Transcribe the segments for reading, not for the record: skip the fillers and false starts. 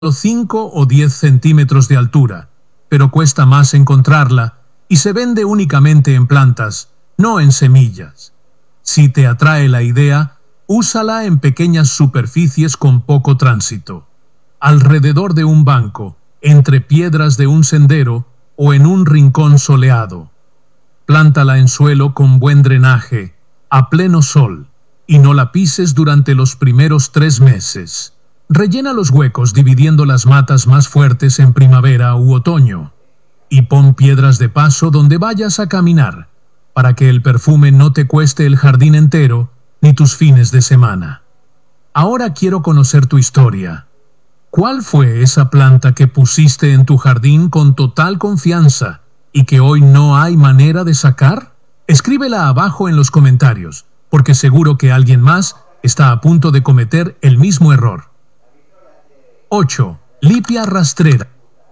5 o 10 centímetros de altura, pero cuesta más encontrarla y se vende únicamente en plantas, no en semillas. Si te atrae la idea, úsala en pequeñas superficies con poco tránsito, alrededor de un banco, entre piedras de un sendero o en un rincón soleado. Plántala en suelo con buen drenaje, a pleno sol, y no la pises durante los primeros 3 meses. Rellena los huecos dividiendo las matas más fuertes en primavera u otoño. Y pon piedras de paso donde vayas a caminar, para que el perfume no te cueste el jardín entero ni tus fines de semana. Ahora quiero conocer tu historia. ¿Cuál fue esa planta que pusiste en tu jardín con total confianza y que hoy no hay manera de sacar? Escríbela abajo en los comentarios, porque seguro que alguien más está a punto de cometer el mismo error. 8. Lipia rastrera.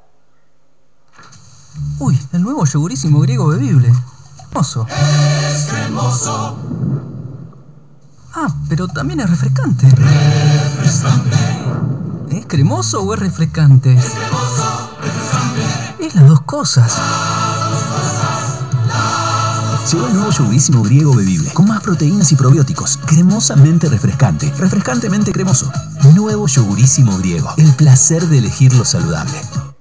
Uy, el nuevo yogurísimo griego bebible. Hermoso. Es cremoso. Ah, pero también es refrescante. Refrescante. ¿Es cremoso o es refrescante? Es cremoso, refrescante. Es las dos cosas. Llegó el nuevo yogurísimo griego bebible, con más proteínas y probióticos, cremosamente refrescante, refrescantemente cremoso. Nuevo yogurísimo griego, el placer de elegir lo saludable.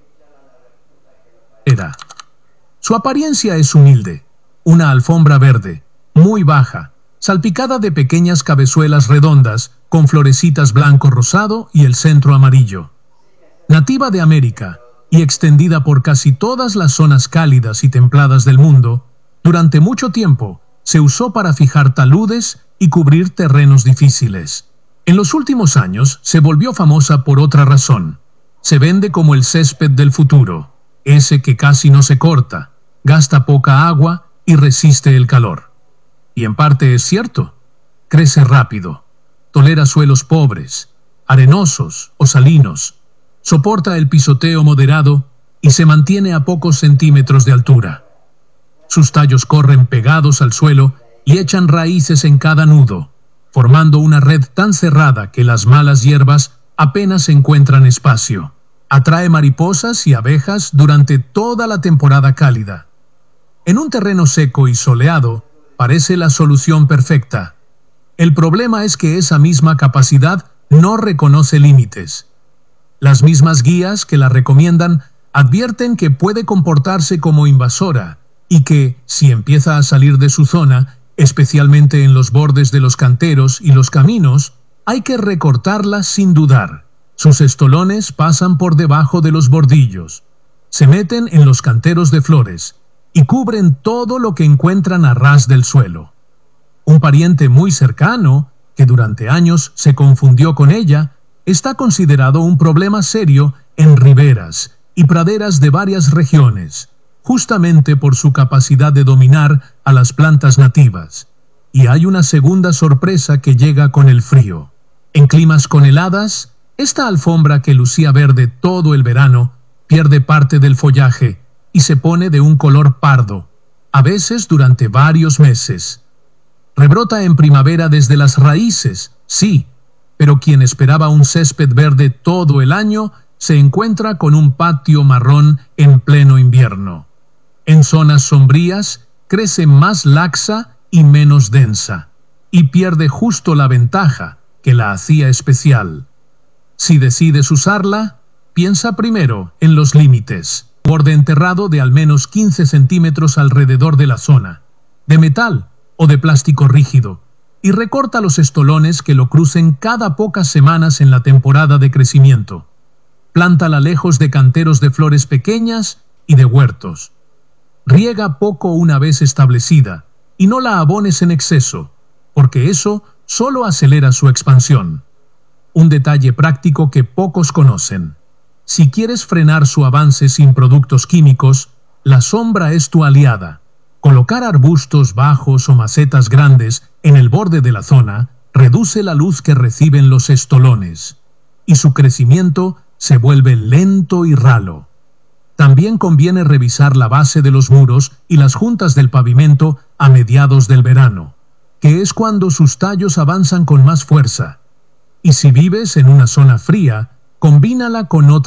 Su apariencia es humilde, una alfombra verde, muy baja, salpicada de pequeñas cabezuelas redondas, con florecitas blanco-rosado y el centro amarillo. Nativa de América y extendida por casi todas las zonas cálidas y templadas del mundo, durante mucho tiempo se usó para fijar taludes y cubrir terrenos difíciles. En los últimos años se volvió famosa por otra razón. Se vende como el césped del futuro, ese que casi no se corta, gasta poca agua y resiste el calor. Y en parte es cierto. Crece rápido, tolera suelos pobres, arenosos o salinos, soporta el pisoteo moderado y se mantiene a pocos centímetros de altura. Sus tallos corren pegados al suelo y echan raíces en cada nudo, formando una red tan cerrada que las malas hierbas apenas encuentran espacio. Atrae mariposas y abejas durante toda la temporada cálida. En un terreno seco y soleado, parece la solución perfecta. El problema es que esa misma capacidad no reconoce límites. Las mismas guías que la recomiendan advierten que puede comportarse como invasora y que, si empieza a salir de su zona, especialmente en los bordes de los canteros y los caminos, hay que recortarla sin dudar. Sus estolones pasan por debajo de los bordillos, se meten en los canteros de flores y cubren todo lo que encuentran a ras del suelo. Un pariente muy cercano, que durante años se confundió con ella, está considerado un problema serio en riberas y praderas de varias regiones, justamente por su capacidad de dominar a las plantas nativas. Y hay una segunda sorpresa que llega con el frío. En climas con heladas, esta alfombra que lucía verde todo el verano pierde parte del follaje y se pone de un color pardo, a veces durante varios meses. Rebrota en primavera desde las raíces, sí, pero quien esperaba un césped verde todo el año se encuentra con un patio marrón en pleno invierno. En zonas sombrías crece más laxa y menos densa, y pierde justo la ventaja que la hacía especial. Si decides usarla, piensa primero en los límites. Borde enterrado de al menos 15 centímetros alrededor de la zona, de metal o de plástico rígido, y recorta los estolones que lo crucen cada pocas semanas en la temporada de crecimiento. Plántala lejos de canteros de flores pequeñas y de huertos. Riega poco una vez establecida y no la abones en exceso, porque eso solo acelera su expansión. Un detalle práctico que pocos conocen. Si quieres frenar su avance sin productos químicos, la sombra es tu aliada. Colocar arbustos bajos o macetas grandes en el borde de la zona reduce la luz que reciben los estolones, y su crecimiento se vuelve lento y ralo. También conviene revisar la base de los muros y las juntas del pavimento a mediados del verano, que es cuando sus tallos avanzan con más fuerza. Y si vives en una zona fría, Combínala con otras